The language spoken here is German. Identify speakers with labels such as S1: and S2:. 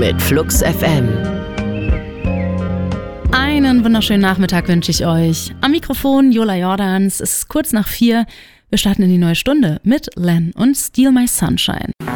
S1: mit Flux FM.
S2: Einen wunderschönen Nachmittag wünsche ich euch. Am Mikrofon Jola Jordans, es ist kurz nach 4. Wir starten in die neue Stunde mit Len und Steal My Sunshine.